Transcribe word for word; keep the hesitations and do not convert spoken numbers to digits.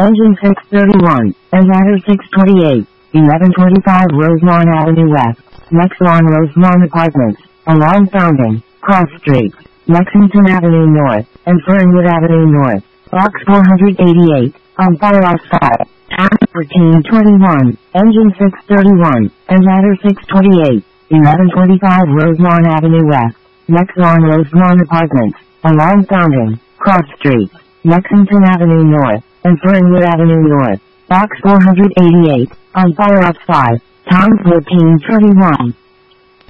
Engine six thirty-one, and ladder six twenty-eight, eleven twenty-five Rosemont Avenue West, Lexon Rosemont Apartments, alarm sounding, cross streets, Lexington Avenue North, and Fernwood Avenue North, box four eighty-eight, on fire outside. Time fourteen twenty-one, engine six thirty-one, and ladder six twenty-eight, eleven twenty-five Rosemont Avenue West, Lexon Rosemont Apartments, alarm sounding, cross streets, Lexington Avenue North, and Fernwood Avenue North, box four eighty-eight, on fire outside. Time fourteen twenty-one,